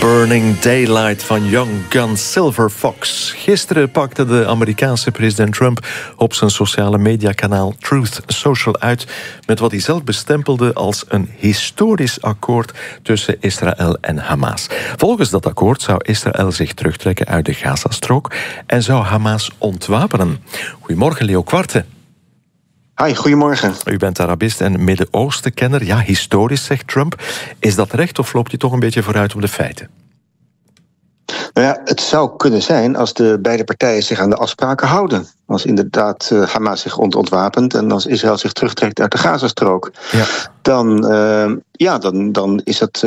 Burning Daylight van Young Gun Silver Fox. Gisteren pakte de Amerikaanse president Trump op zijn sociale mediakanaal Truth Social uit met wat hij zelf bestempelde als een historisch akkoord tussen Israël en Hamas. Volgens dat akkoord zou Israël zich terugtrekken uit de Gazastrook en zou Hamas ontwapenen. Goedemorgen, Leo Quarte. Hi, goedemorgen. U bent Arabist en Midden-Oosten-kenner. Ja, historisch, zegt Trump. Is dat recht of loopt hij toch een beetje vooruit op de feiten? Nou ja, het zou kunnen zijn als de beide partijen zich aan de afspraken houden. Als inderdaad Hamas zich ontwapent en als Israël zich terugtrekt uit de Gazastrook. Ja. Dan is het